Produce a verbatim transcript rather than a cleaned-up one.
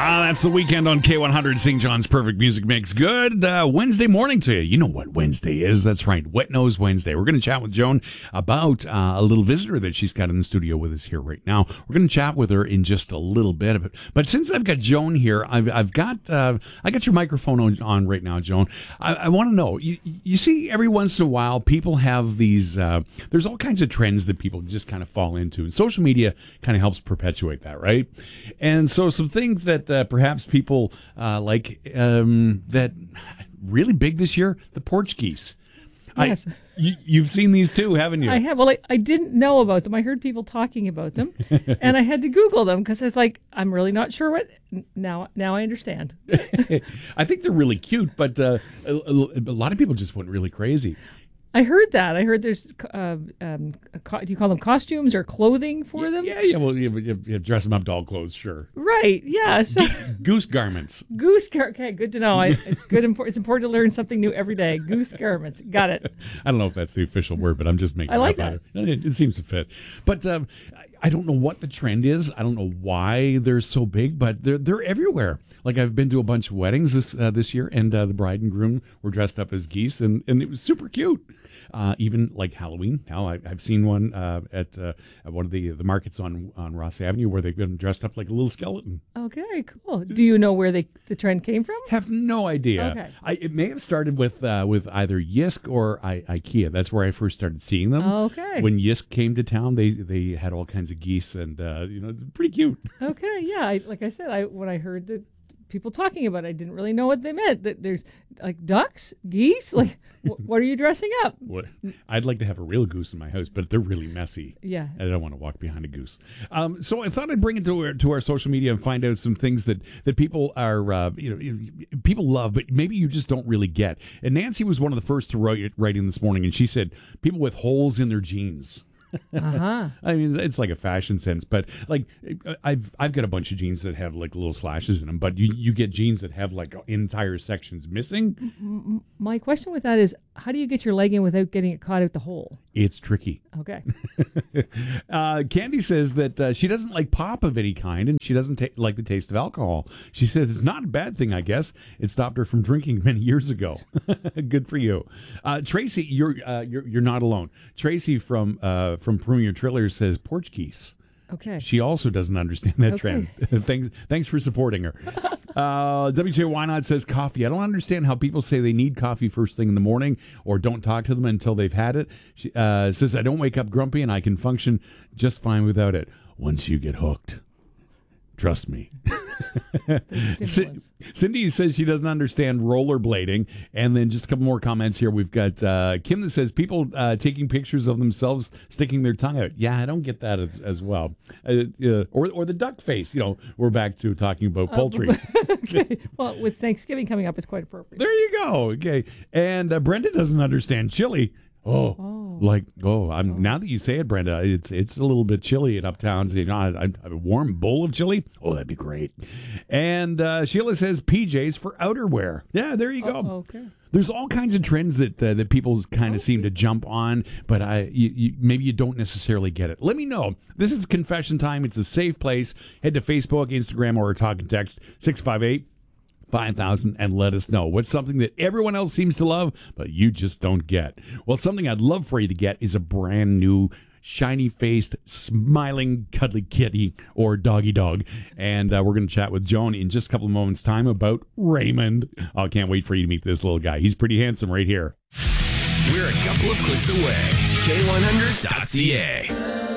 Ah, that's the weekend on K one hundred, Saint John's Perfect Music Mix. Good uh, Wednesday morning to you. You know what Wednesday is. That's right, Wet Nose Wednesday. We're going to chat with Joan about uh, a little visitor that she's got in the studio with us here right now. We're going to chat with her in just a little bit. But since I've got Joan here, I've, I've got uh, I got your microphone on, on right now, Joan. I, I want to know, you, you see every once in a while people have these, uh, there's all kinds of trends that people just kind of fall into. And social media kind of helps perpetuate that, right? And so some things that uh, perhaps people uh, like um, that really big this year, the porch geese. Yes. I, you, you've seen these too, haven't you? I have. Well, I, I didn't know about them. I heard people talking about them, and I had to Google them because I was like, I'm really not sure what. Now, now I understand. I think they're really cute, but uh, a, a lot of people just went really crazy. I heard that. I heard there's, uh, um, co- do you call them costumes or clothing for yeah, them? Yeah, yeah. Well, you, you, you dress them up doll clothes, sure. Right. Yeah. So goose garments. Goose gar- Okay, good to know. I, it's good. Impor- it's important to learn something new every day. Goose garments. Got it. I don't know if that's the official word, but I'm just making. I like it up. that. It, it seems to fit. But um, I don't know what the trend is. I don't know why they're so big, but they're they're everywhere. Like I've been to a bunch of weddings this uh, this year, and uh, the bride and groom were dressed up as geese, and, and it was super cute. Uh, even like Halloween. Now I, I've seen one uh, at, uh, at one of the the markets on on Ross Avenue where they've been dressed up like a little skeleton. Okay, cool. Do you know where they the trend came from? Have no idea. Okay. I, it may have started with uh, with either Yisk or I, IKEA. That's where I first started seeing them. Okay. When Yisk came to town, they they had all kinds of geese, and uh, you know, it's pretty cute. Okay, yeah. I, like I said, I when I heard that people talking about it, I didn't really know what they meant. That there's like ducks, geese. Like, wh- what are you dressing up? What? I'd like to have a real goose in my house, but they're really messy. Yeah, I don't want to walk behind a goose. Um, so I thought I'd bring it to our, to our social media and find out some things that that people are, uh, you know, people love, but maybe you just don't really get. And Nancy was one of the first to write write in this morning, and she said people with holes in their jeans. Uh-huh. I mean, it's like a fashion sense, but like I've I've got a bunch of jeans that have like little slashes in them, but you, you get jeans that have like entire sections missing. My question with that is, how do you get your leg in without getting it caught out the hole? It's tricky. Okay. uh, Candy says that uh, she doesn't like pop of any kind, and she doesn't ta- like the taste of alcohol. She says it's not a bad thing, I guess. It stopped her from drinking many years ago. Good for you, uh, Tracy. You're uh, you're you're not alone. Tracy from uh, from Premier Trillers says porch geese. Okay. She also doesn't understand that Okay. trend. thanks, thanks for supporting her. Uh, W J Why Not says coffee. I don't understand how people say they need coffee first thing in the morning or don't talk to them until they've had it. She uh, says, I don't wake up grumpy and I can function just fine without it. Once you get hooked, trust me. C- Cindy says she doesn't understand rollerblading. And then just a couple more comments here. We've got uh, Kim that says people uh, taking pictures of themselves sticking their tongue out. Yeah, I don't get that as, as well. Uh, uh, or or the duck face. You know, we're back to talking about poultry. Uh, okay. Well, with Thanksgiving coming up, it's quite appropriate. There you go. Okay. And uh, Brenda doesn't understand chili. Oh, Oh. like oh! I'm now that you say it, Brenda. It's it's a little bit chilly in uptown. So, you know, I, I, a warm bowl of chili. Oh, that'd be great. And uh, Sheila says P Js for outerwear. Yeah, there you go. Oh, okay. There's all kinds of trends that uh, that people kind of seem to jump on, but I you, you, maybe you don't necessarily get it. Let me know. This is confession time. It's a safe place. Head to Facebook, Instagram, or talk and text six five eight five thousand and let us know what's something that everyone else seems to love, but you just don't get. Well, something I'd love for you to get is a brand new shiny-faced, smiling, cuddly kitty or doggy dog. And uh, we're going to chat with Joan in just a couple of moments' time about Raymond. I oh, can't wait for you to meet this little guy. He's pretty handsome right here. We're a couple of clicks away. K one hundred dot C A